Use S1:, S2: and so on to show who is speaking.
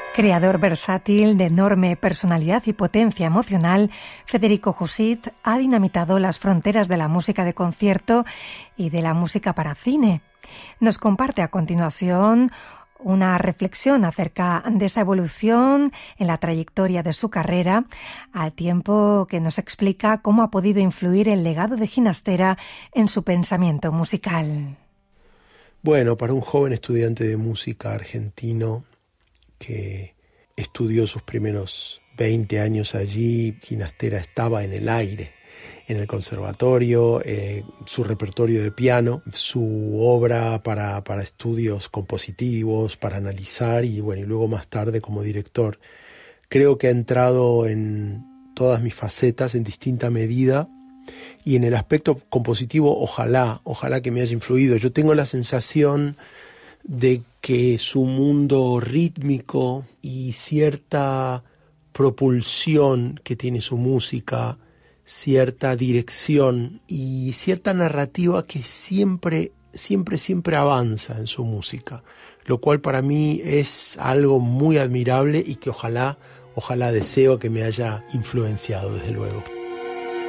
S1: Creador versátil de enorme personalidad y potencia emocional, Federico Jusit ha dinamitado las fronteras de la música de concierto y de la música para cine. Nos comparte a continuación una reflexión acerca de esa evolución en la trayectoria de su carrera, al tiempo que nos explica cómo ha podido influir el legado de Ginastera en su pensamiento musical.
S2: Bueno, para un joven estudiante de música argentino que estudió sus primeros 20 años allí, Ginastera estaba en el aire, en el conservatorio, su repertorio de piano, su obra para estudios compositivos, para analizar y luego más tarde como director. Creo que ha entrado en todas mis facetas en distinta medida y en el aspecto compositivo ojalá que me haya influido. Yo tengo la sensación de que su mundo rítmico y cierta propulsión que tiene su música, cierta dirección y cierta narrativa que siempre avanza en su música, lo cual para mí es algo muy admirable y que ojalá deseo que me haya influenciado, desde luego.